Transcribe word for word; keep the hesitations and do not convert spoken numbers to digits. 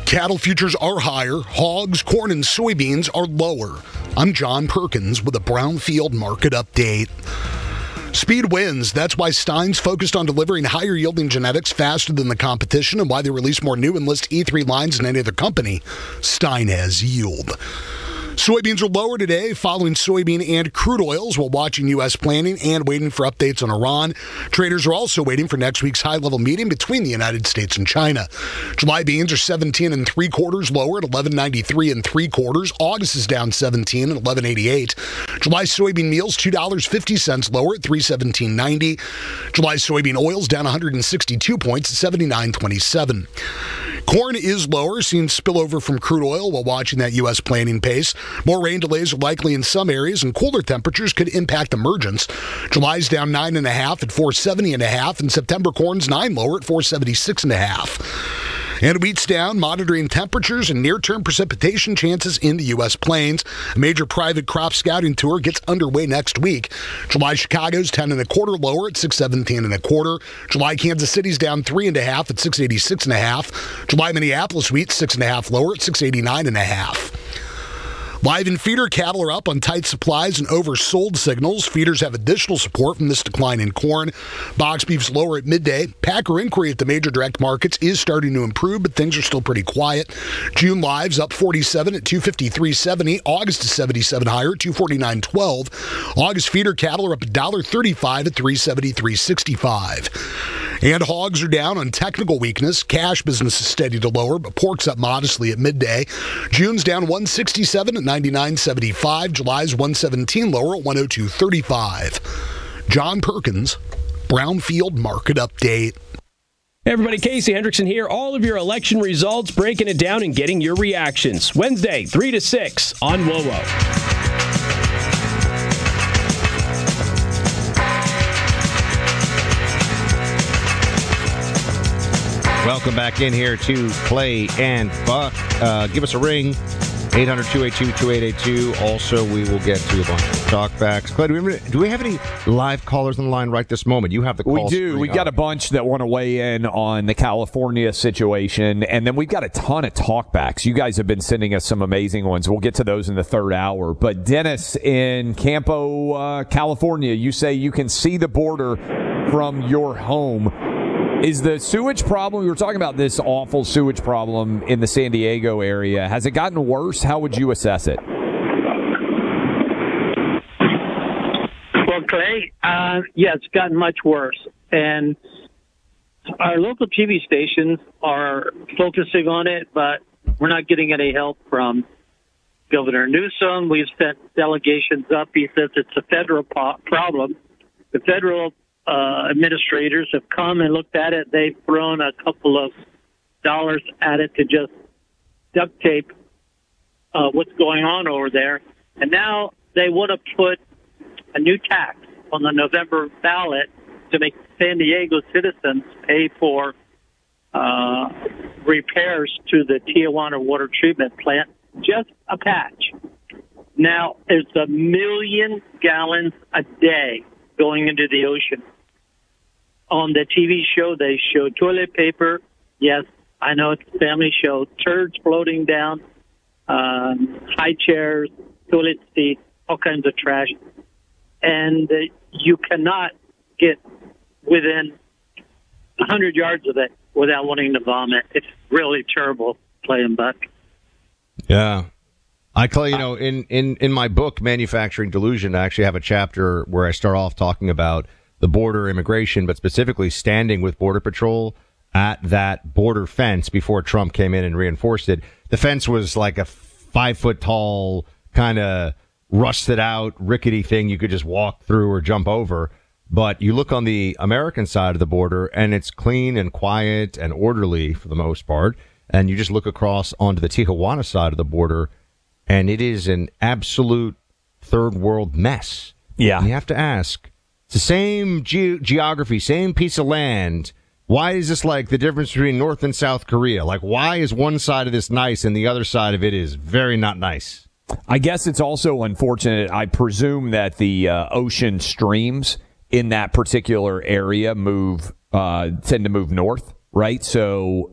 Cattle futures are higher. Hogs, corn, and soybeans are lower. I'm John Perkins with a Brownfield market update. Speed wins. That's why Stein's focused on delivering higher yielding genetics faster than the competition and why they release more new Enlist E three lines than any other company. Stein has yield. Soybeans are lower today following soybean and crude oils while watching U S planning and waiting for updates on Iran. Traders are also waiting for next week's high-level meeting between the United States and China. July beans are seventeen and three quarters lower at eleven ninety-three and three quarters. August is down seventeen at eleven eighty-eight. July soybean meals two dollars and fifty cents lower at three seventeen ninety. July soybean oils down one hundred sixty-two points at seventy-nine twenty-seven. Corn is lower, seeing spillover from crude oil while watching that U S planning pace. More rain delays are likely in some areas, and cooler temperatures could impact emergence. July's down nine and a half at four seventy and a half, and September corn's nine lower at four seventy-six and a half. And wheat's down, monitoring temperatures and near-term precipitation chances in the U S plains. A major private crop scouting tour gets underway next week. July Chicago's ten and a quarter lower at six seventeen and a quarter. July Kansas City's down three and a half at six eighty-six and a half. July Minneapolis wheat six and a half lower at six eighty-nine and a half. Live and feeder cattle are up on tight supplies and oversold signals. Feeders have additional support from this decline in corn. Box beef's lower at midday. Packer inquiry at the major direct markets is starting to improve, but things are still pretty quiet. June live's up forty-seven at two fifty-three seventy. August is seventy-seven higher at two forty-nine twelve. August feeder cattle are up one thirty-five at three seventy-three sixty-five. And hogs are down on technical weakness. Cash business is steady to lower, but pork's up modestly at midday. June's down one sixty-seven at ninety-nine seventy-five. July's one seventeen lower at one oh two thirty-five. John Perkins, Brownfield Market Update. Hey everybody, Casey Hendrickson here. All of your election results, breaking it down and getting your reactions. Wednesday, three to six on W O W O. Welcome back in here to Clay and Buck. Uh, give us a ring, eight hundred, two eight two, two eight eight two. Also, we will get to a bunch of talkbacks. Clay, do we, do we have any live callers on the line right this moment? You have the call. We do. We got a bunch that want to weigh in on the California situation, and then we've got a ton of talkbacks. You guys have been sending us some amazing ones. We'll get to those in the third hour. But Dennis in Campo, uh, California, you say you can see the border from your home. Is the sewage problem, we were talking about this awful sewage problem in the San Diego area, has it gotten worse? How would you assess it? Well, Clay, uh, yeah, it's gotten much worse. And our local T V stations are focusing on it, but we're not getting any help from Governor Newsom. We've sent delegations up. He says it's a federal po- problem. The federal Uh, administrators have come and looked at it. They've thrown a couple of dollars at it to just duct tape uh, what's going on over there. And now they want to put a new tax on the November ballot to make San Diego citizens pay for uh, repairs to the Tijuana water treatment plant, just a patch. Now, there's a million gallons a day going into the ocean. On the T V show, they show toilet paper. Yes, I know it's a family show. Turds floating down, um, high chairs, toilet seats, all kinds of trash. And uh, you cannot get within one hundred yards of it without wanting to vomit. It's really terrible, playing Buck. Yeah. I Clay, you know, in, in, in my book, Manufacturing Delusion, I actually have a chapter where I start off talking about the border immigration, but specifically standing with Border Patrol at that border fence before Trump came in and reinforced it. The fence was like a five foot tall, kind of rusted out, rickety thing you could just walk through or jump over. But you look on the American side of the border and it's clean and quiet and orderly for the most part. And you just look across onto the Tijuana side of the border and it is an absolute third world mess. Yeah. And you have to ask, it's the same ge- geography, same piece of land. Why is this like the difference between North and South Korea? Like, why is one side of this nice and the other side of it is very not nice? I guess it's also unfortunate. I presume that the uh, ocean streams in that particular area move, uh, tend to move north, right? So